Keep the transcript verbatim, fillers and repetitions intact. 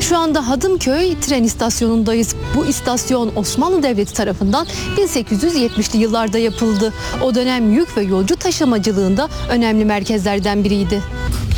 Şu anda Hadımköy tren istasyonundayız. Bu istasyon Osmanlı Devleti tarafından bin sekiz yüz yetmişli yıllarda yapıldı. O dönem yük ve yolcu taşımacılığında önemli merkezlerden biriydi.